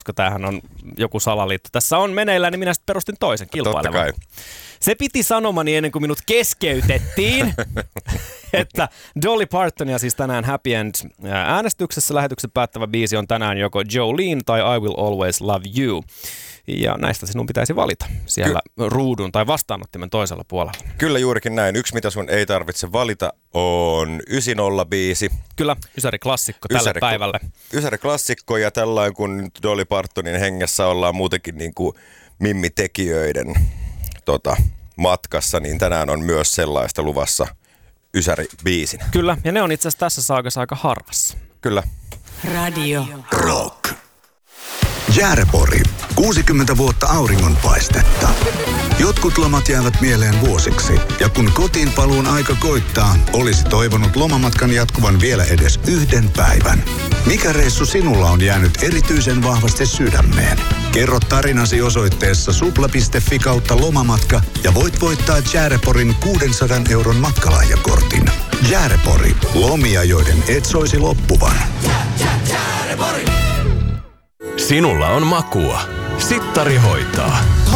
koska tämähän on joku salaliitto. Tässä on meneillään, niin minä sitten perustin toisen kilpailevan. Se piti sanomani ennen kuin minut keskeytettiin, että Dolly Partonia siis tänään Happy End äänestyksessä lähetyksen päättävä biisi on tänään joko Jolene tai I Will Always Love You. Ja näistä sinun pitäisi valita siellä ruudun tai vastaanottimen toisella puolella. Kyllä juurikin näin. Yksi, mitä sun ei tarvitse valita, on 90 biisi. Kyllä, Ysäri-klassikko tälle päivälle. Ysäri-klassikko ja tällainen, kun Dolly Partonin hengessä ollaan muutenkin niin kuin mimmitekijöiden matkassa, niin tänään on myös sellaista luvassa Ysäri-biisinä. Kyllä, ja ne on itse asiassa tässä saakassa aika harvassa. Kyllä. Radio Rock. Jäärepori. 60 vuotta auringonpaistetta. Jotkut lomat jäävät mieleen vuosiksi. Ja kun kotiin paluun aika koittaa, olisi toivonut lomamatkan jatkuvan vielä edes yhden päivän. Mikä reissu sinulla on jäänyt erityisen vahvasti sydämeen? Kerro tarinasi osoitteessa supla.fi/lomamatka ja voit voittaa Jääreporin 600 € matkalahjakortin. Jäärepori. Lomia, joiden et soisi loppuvan. Sinulla on makua. Sittari hoitaa.